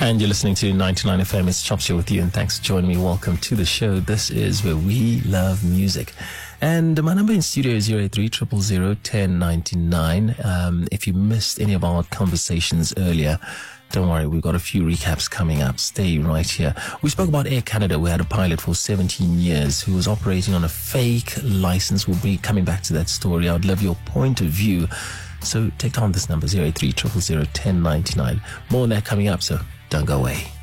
And you're listening to 99 FM. It's Chop Show with you, and thanks for joining me. Welcome to the show. This is where we love music. And my number in studio is 083-000-1099. If you missed any of our conversations earlier, don't worry, we've got a few recaps coming up. Stay right here. We spoke about Air Canada. We had a pilot for 17 years who was operating on a fake license. We'll be coming back to that story. I would love your point of view. So take down this number, 083-000-1099. More on that coming up, so don't go away.